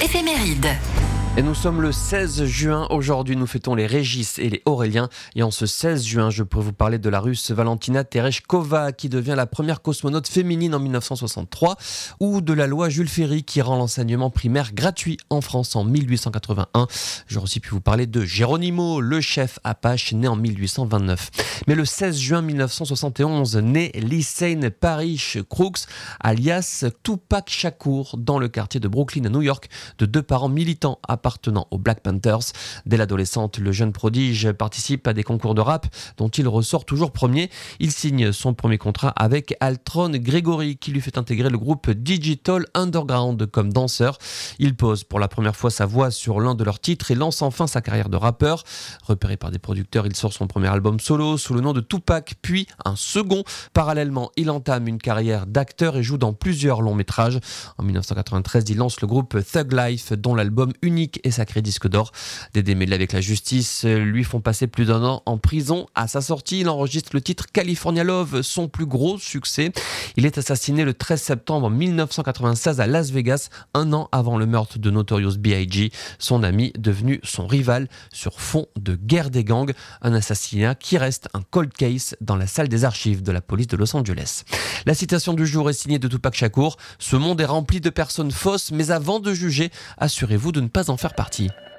éphéméride. Et nous sommes le 16 juin. Aujourd'hui, nous fêtons les Régis et les Auréliens. Et en ce 16 juin, je peux vous parler de la Russe Valentina Tereshkova, qui devient la première cosmonaute féminine en 1963, ou de la loi Jules Ferry, qui rend l'enseignement primaire gratuit en France en 1881. J'aurais aussi pu vous parler de Geronimo, le chef Apache, né en 1829. Mais le 16 juin 1971, naît Lisane Parrish Crooks, alias Tupac Shakur, dans le quartier de Brooklyn à New York, de deux parents militants appartenant aux Black Panthers. Dès l'adolescente, le jeune prodige participe à des concours de rap dont il ressort toujours premier. Il signe son premier contrat avec Altron Gregory, qui lui fait intégrer le groupe Digital Underground comme danseur. Il pose pour la première fois sa voix sur l'un de leurs titres et lance enfin sa carrière de rappeur. Repéré par des producteurs, il sort son premier album solo sous le nom de Tupac, puis un second. Parallèlement, il entame une carrière d'acteur et joue dans plusieurs longs métrages. En 1993, il lance le groupe Thug Life, dont l'album unique et sacré disque d'or. Des démêlés avec la justice lui font passer plus d'un an en prison. À sa sortie, il enregistre le titre California Love, son plus gros succès. Il est assassiné le 13 septembre 1996 à Las Vegas, un an avant le meurtre de Notorious B.I.G., son ami devenu son rival sur fond de guerre des gangs. Un assassinat qui reste un cold case dans la salle des archives de la police de Los Angeles. La citation du jour est signée de Tupac Shakur. Ce monde est rempli de personnes fausses, mais avant de juger, assurez-vous de ne pas en faire partie.